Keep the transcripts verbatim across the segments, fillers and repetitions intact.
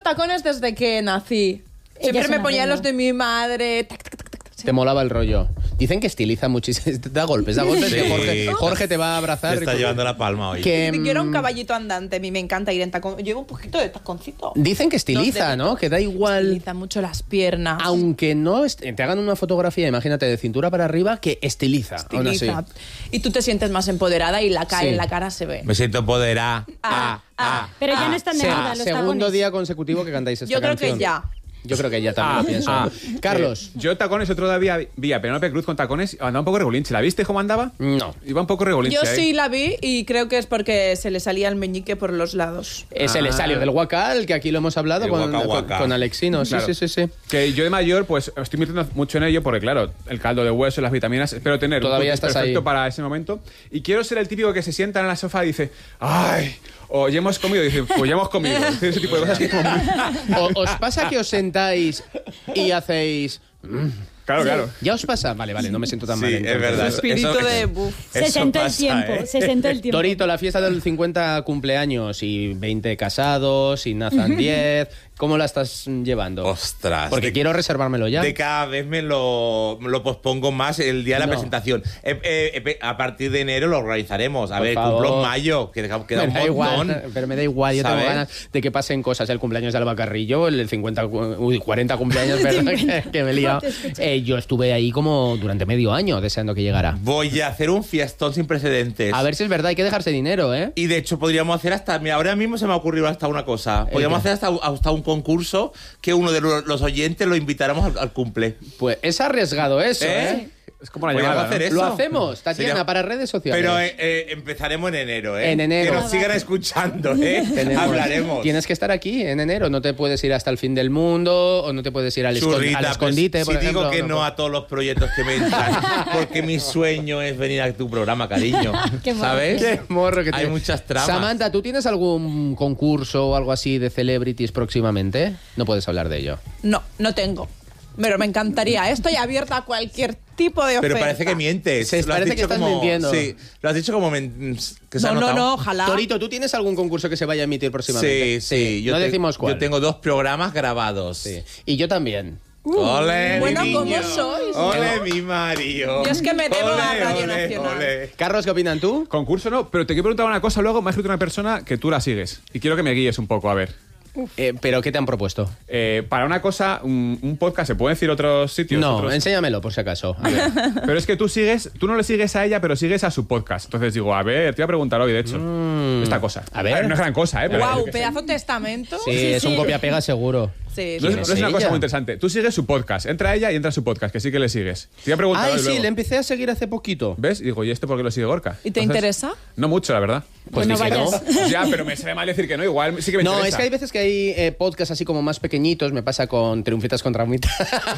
tacones desde que nací. Siempre me ponía los de mi madre. Tac, tac, tac, tac, sí. Te molaba el rollo. Dicen que estiliza muchísimo. Da golpes, da golpes. Sí. Que Jorge, Jorge te va a abrazar. Te está llevando la palma hoy. Que, Yo era un caballito andante. A mí me encanta ir en tacón. Llevo un poquito de taconcito. Dicen que estiliza, No, ¿no? Que da igual. Estiliza mucho las piernas. Aunque no est- te hagan una fotografía, imagínate, de cintura para arriba, que estiliza. Aún así. Estiliza. Y tú te sientes más empoderada y la cara Sí. en la cara se ve. Me siento empoderada. Ah, ah. Pero ya no están de Se- moda los segundo tacones. día consecutivo que cantáis esta Yo creo canción. que ya. Yo creo que ya también Ah, lo pienso. ah. Carlos. Eh, yo tacones otro día vi a Penélope Cruz con tacones, andaba un poco regulinche. ¿La viste cómo andaba? No. Iba un poco regulinche. Yo ¿eh? sí la vi y creo que es porque se le salía el meñique por los lados. Ese le Ah. salió del Huacal, que aquí lo hemos hablado El con, Waka con, Waka. con Alexino. Sí, Claro. sí, sí, sí. Que yo de mayor, pues estoy metiendo mucho en ello porque, claro, el caldo de hueso, las vitaminas, espero tener Todavía un estás perfecto ahí. para ese momento. Y quiero ser el típico que se sienta en la sofá y dice, ¡ay! O ya hemos comido, y dice, pues ya hemos comido. Ese tipo de cosas que es como muy... O- ¿Os pasa que os sentáis y hacéis... Claro, claro. ¿Ya os pasa? Vale, vale, no me siento tan Sí, mal. es entonces. verdad. Espíritu Eso- de buf. Se Eso sentó el pasa, tiempo, ¿eh? se sentó el tiempo. Torito, la fiesta del cincuenta cumpleaños y veinte casados y Nathan diez. ¿Cómo la estás llevando? Ostras. Porque de- quiero reservármelo ya. De cada vez me lo, me lo pospongo más el día de la No. presentación. Eh, eh, eh, a partir de enero lo organizaremos. A Por ver, favor. cumplo en mayo, que queda, queda Me un da montón. igual, pero me da igual, yo ¿Sabes? tengo ganas de que pasen cosas. El cumpleaños de Alba Carrillo, el cincuenta, uy, cuarenta cumpleaños, perdón, que, que me he liado. Eh, yo estuve ahí como durante medio año deseando que llegara. Voy a hacer un fiestón sin precedentes. A ver si es verdad, hay que dejarse dinero, ¿eh? Y de hecho podríamos hacer hasta... Mira, ahora mismo se me ha ocurrido hasta una cosa. Podríamos qué? hacer hasta, hasta un concurso que uno de lo- los oyentes lo invitáramos al, al cumple. Pues es arriesgado eso, ¿eh? ¿Eh? Es como la Podríamos llamada, hacer ¿no? eso. Lo hacemos, Tatiana, Sería- para redes sociales. Pero eh, eh, empezaremos en enero, ¿eh? En enero. Que nos sigan escuchando, ¿eh? Tenemos- Hablaremos. Tienes que estar aquí en enero, no te puedes ir hasta el fin del mundo o no te puedes ir al, escon- Churrita, al pues, escondite, por si digo ejemplo, que no a todos los proyectos que me entran, porque mi sueño es venir a tu programa, cariño. Qué morro. ¿Sabes? Qué morro que Hay tiene. muchas tramas. Samantha, ¿tú tienes algún concurso o algo así de celebrities próximamente? No puedes hablar de ello. No, no tengo. Pero me encantaría. Estoy abierta a cualquier tipo de oferta. Pero parece que mientes. Se- Lo has parece que dicho estás como- mintiendo. Sí, lo has dicho como men- que se ha No, no, notado. no, ojalá. Torito, ¿tú tienes algún concurso que se vaya a emitir próximamente? Sí, sí. Yo no te- decimos cuál. Yo tengo dos programas grabados. Sí. Y yo también. ¡Ole, bueno, mi ¿cómo niño! sois? ¡Ole, mi Mario! Yo es que me debo Ole, a Radio ole, Nacional. ole. Carlos, ¿qué opinan tú? Concurso no, pero te quiero preguntar una cosa luego. Me ha escrito una persona que tú la sigues. Y quiero que me guíes un poco, a ver. Eh, ¿Pero qué te han propuesto? Eh, para una cosa, un, un podcast, ¿se puede decir otros sitios? No, otros- enséñamelo por si acaso. A ver. Pero es que tú sigues, tú no le sigues a ella, pero sigues a su podcast. Entonces digo, a ver, te iba a preguntar hoy, de hecho, esta cosa. a ver. no es gran cosa, ¿eh? Pero Wow, yo qué sé. pedazo testamento. Sí, es un copia-pega seguro. Sí, No es, sí. no es una es cosa ella? muy interesante. Tú sigues su podcast. Entra ella y entra a su podcast, que sí que le sigues. Te iba a preguntar Ay, hoy sí, luego. le empecé a seguir hace poquito. ¿Ves? Y digo, ¿y este por qué lo sigue Gorka? ¿Y te Entonces, interesa? No mucho, la verdad. Pues no di que no. vayas. Ya, pero me sale mal decir que no. Igual sí que me No, interesa. es que hay veces que hay eh, podcasts así como más pequeñitos, me pasa con Triunfitas contra Traumitas,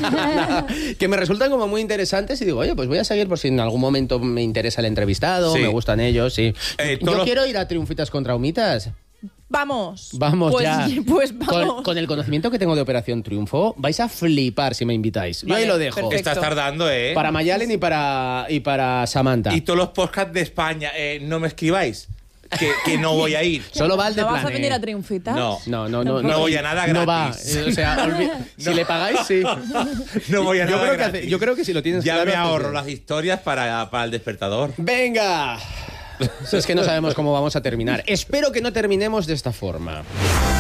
que me resultan como muy interesantes y digo, oye, pues voy a seguir por si en algún momento me interesa el entrevistado, Sí. me gustan ellos, sí. Eh, Yo todos los- quiero ir a Triunfitas contra Traumitas. Vamos. Vamos pues, ya. Pues Con, vamos. con el conocimiento que tengo de Operación Triunfo, vais a flipar si me invitáis. Yo Vale, ahí lo dejo. perfecto. Estás tardando, ¿eh? Para Mayalen y para, y para Samantha. Y todos los podcasts de España, eh, no me escribáis. Que, que no voy a ir. Solo va el de ¿No vas plan, a venir eh. a Triunfitas? No. No, no, no, No voy a nada No va. gratis. Eh, O sea, olvi- si le pagáis, sí. No voy a Yo nada creo, que gratis. hace- yo creo que si lo tienes Ya claro, me haces ahorro bien. las historias para, para el despertador. ¡Venga! Es que no sabemos cómo vamos a terminar. Espero que no terminemos de esta forma.